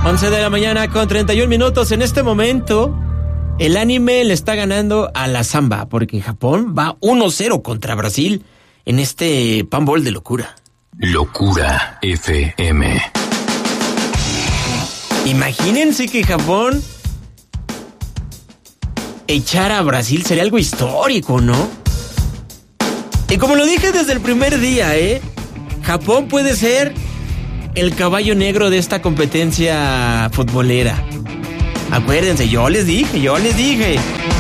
11 de la mañana con 31 minutos. En este momento, el anime le está ganando a la samba, porque Japón va 1-0 contra Brasil en este Pan Ball de locura. Locura FM. Imagínense que Japón echara a Brasil, sería algo histórico, ¿no? Y como lo dije desde el primer día, Japón puede ser el caballo negro de esta competencia futbolera. Acuérdense, yo les dije.